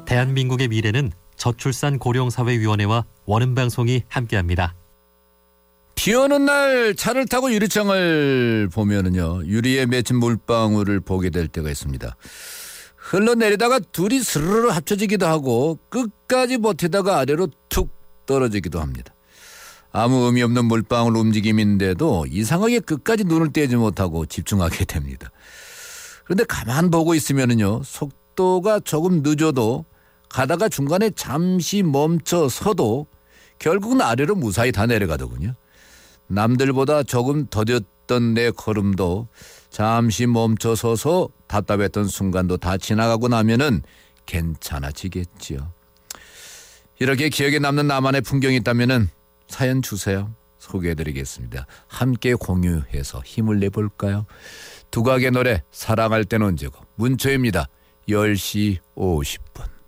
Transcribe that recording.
대한민국의 미래는 저출산 고령사회위원회와 원음방송이 함께합니다. 비 오는 날 차를 타고 유리창을 보면은요, 유리에 맺힌 물방울을 보게 될 때가 있습니다. 흘러내리다가 둘이 스르르 합쳐지기도 하고 끝까지 버티다가 아래로 툭 떨어지기도 합니다. 아무 의미 없는 물방울 움직임인데도 이상하게 끝까지 눈을 떼지 못하고 집중하게 됩니다. 그런데 가만 보고 있으면은요, 속도가 조금 늦어도 가다가 중간에 잠시 멈춰 서도 결국은 아래로 무사히 다 내려가더군요. 남들보다 조금 더뎠던 내 걸음도 잠시 멈춰 서서 답답했던 순간도 다 지나가고 나면은 괜찮아지겠지요. 이렇게 기억에 남는 나만의 풍경이 있다면은 사연 주세요. 소개해드리겠습니다. 함께 공유해서 힘을 내볼까요? 두각의 노래 사랑할 때는 언제고, 문초입니다. 10시 50분.